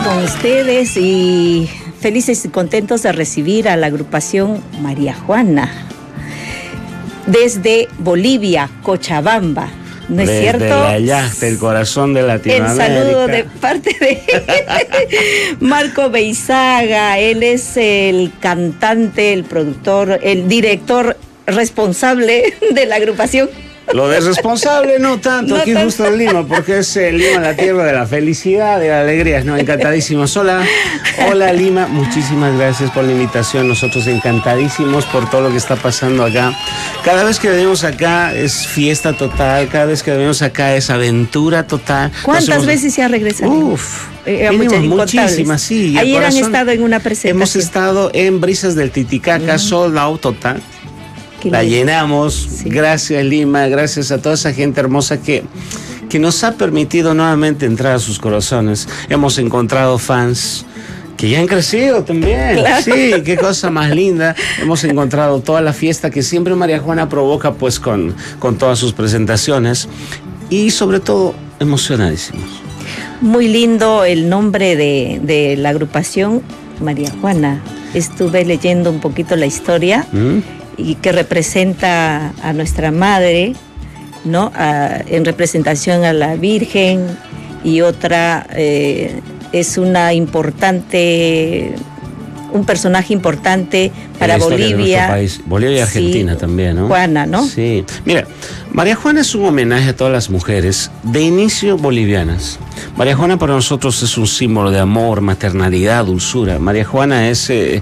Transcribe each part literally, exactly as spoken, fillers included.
con ustedes y felices y contentos de recibir a la agrupación María Juana desde Bolivia, Cochabamba. ¿No es desde cierto? allá, del corazón de Latinoamérica. El saludo de parte de Marco Beizaga. Él es el cantante, el productor, el director responsable de la agrupación. Lo de responsable no tanto, no aquí tanto. justo en Lima, porque es eh, Lima la tierra de la felicidad, de la alegría, ¿no? Encantadísimos. Hola, hola Lima, muchísimas gracias por la invitación. Nosotros encantadísimos por todo lo que está pasando acá. Cada vez que venimos acá es fiesta total, cada vez que venimos acá es aventura total. ¿Cuántas hemos... veces se ha regresado? Uf, Eh, venimos muchísimas, sí. Ayer corazón, han estado en una presentación. Hemos estado en Brisas del Titicaca, uh-huh. sold out total. La llenamos, sí. Gracias Lima, gracias a toda esa gente hermosa que, que nos ha permitido nuevamente entrar a sus corazones. Hemos encontrado fans que ya han crecido también, claro. Sí, qué cosa más linda. Hemos encontrado toda la fiesta que siempre María Juana provoca pues con, con todas sus presentaciones y sobre todo emocionadísimos. Muy lindo el nombre de, de la agrupación María Juana. Estuve leyendo un poquito la historia. ¿Mm? Y que representa a nuestra madre, ¿no? A, en representación a la Virgen, y otra eh, es una importante, un personaje importante para Bolivia. País. Bolivia y Argentina, sí, también, ¿no? Juana, ¿no? Sí. Mira, María Juana es un homenaje a todas las mujeres de inicio bolivianas. María Juana para nosotros es un símbolo de amor, maternalidad, dulzura. María Juana es, eh,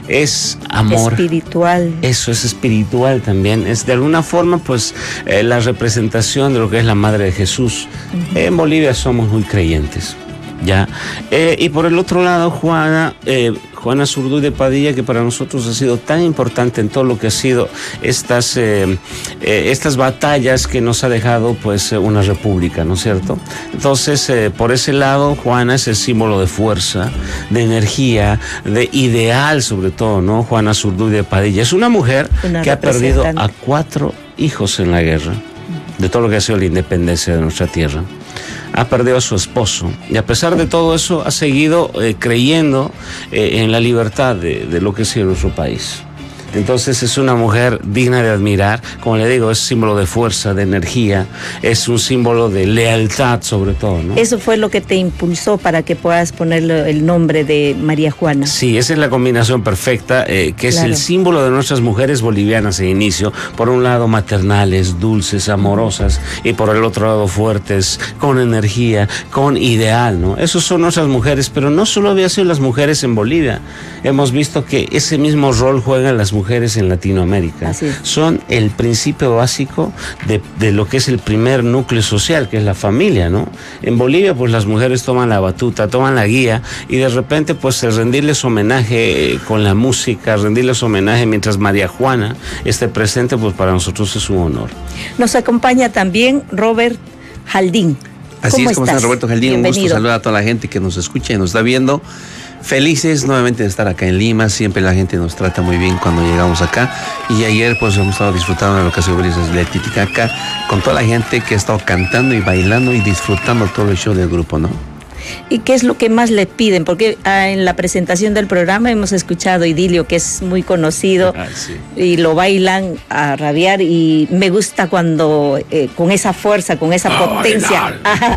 es amor. Espiritual. Eso es espiritual también. Es de alguna forma, pues, eh, la representación de lo que es la Madre de Jesús. Uh-huh. En Bolivia somos muy creyentes. Ya, eh, y por el otro lado, Juana, eh, Juana Zurduy de Padilla, que para nosotros ha sido tan importante en todo lo que ha sido estas, eh, eh, estas batallas que nos ha dejado pues una república, ¿no es cierto? Entonces, eh, por ese lado, Juana es el símbolo de fuerza, de energía, de ideal sobre todo, ¿no? Juana Zurduy de Padilla es una mujer una que ha perdido a cuatro hijos en la guerra, de todo lo que ha sido la independencia de nuestra tierra. Ha perdido a su esposo y a pesar de todo eso ha seguido eh, creyendo eh, en la libertad de, de lo que es nuestro país. Entonces es una mujer digna de admirar, como le digo, es símbolo de fuerza, de energía, es un símbolo de lealtad sobre todo, ¿no? Eso fue lo que te impulsó para que puedas ponerle el nombre de María Juana. Sí, esa es la combinación perfecta, eh, que es claro. el símbolo de nuestras mujeres bolivianas en inicio, por un lado maternales, dulces, amorosas, y por el otro lado fuertes, con energía, con ideal, ¿no? Esos son nuestras mujeres, pero no solo había sido las mujeres en Bolivia, hemos visto que ese mismo rol juegan las mujeres mujeres en Latinoamérica. Así es. Son el principio básico de, de lo que es el primer núcleo social, que es la familia, ¿no? En Bolivia, pues las mujeres toman la batuta, toman la guía, y de repente, pues rendirles homenaje con la música, rendirles homenaje mientras María Juana esté presente, pues para nosotros es un honor. Nos acompaña también Robert Jaldín. Así es, como está Roberto Jaldín, Bienvenido. Un gusto saludar a toda la gente que nos escucha y nos está viendo. Felices nuevamente de estar acá en Lima, siempre la gente nos trata muy bien cuando llegamos acá, y ayer pues hemos estado disfrutando de lo que ha sido Brisas del Titicaca con toda la gente que ha estado cantando y bailando y disfrutando todo el show del grupo, ¿no? ¿Y qué es lo que más le piden? Porque ah, en la presentación del programa hemos escuchado Idilio, que es muy conocido, ah, sí. y lo bailan a rabiar, y me gusta cuando eh, con esa fuerza, con esa oh, potencia.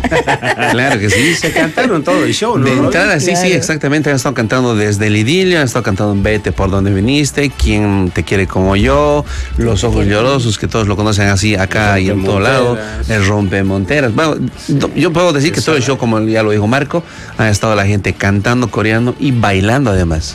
Claro que sí, se cantaron todo el show, ¿no? De entrada, sí, claro. sí, exactamente. Han estado cantando desde el Idilio, han estado cantando Vete por donde viniste, Quién te quiere como yo, Los ojos llorosos, que todos lo conocen así acá y en todo lado, el Rompemonteras. Bueno, yo puedo decir que todo el show, como ya lo dijo Marco, ha estado la gente cantando, coreando y bailando además.